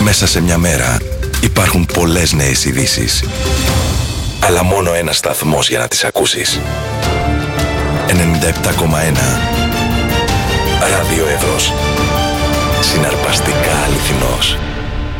Μέσα σε μια μέρα υπάρχουν πολλές νέες ειδήσεις. Αλλά μόνο ένας σταθμός για να τις ακούσεις. 97,1 Ράδιο Εύρος.